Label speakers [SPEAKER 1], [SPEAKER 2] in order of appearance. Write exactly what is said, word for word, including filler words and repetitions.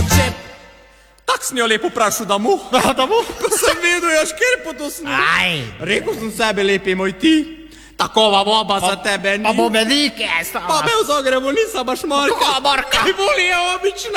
[SPEAKER 1] Če tak sem jo lepo vprašal, da mu.
[SPEAKER 2] Da mu?
[SPEAKER 1] Ko sem vedel, jaš kjer potosnil.
[SPEAKER 2] Aj.
[SPEAKER 1] Rekel sem sebe, lepi moj ti. Takova boba za tebe ni.
[SPEAKER 2] Pa bo medike.
[SPEAKER 1] Pa me v Zagrebu nisam baš marka.
[SPEAKER 2] Kako marka?
[SPEAKER 1] Kaj boli je obična.